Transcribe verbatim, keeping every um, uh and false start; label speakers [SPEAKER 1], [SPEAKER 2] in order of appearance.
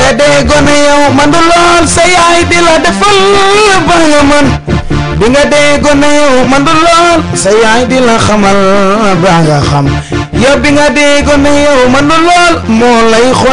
[SPEAKER 1] nga dee gone yow mandu lool sa yaay di la defal ba nga mën bi nga dee gone yow mandu lool sa yaay di la xamal ba nga xam yow bi nga dee gone yow mandu lool moo lay xool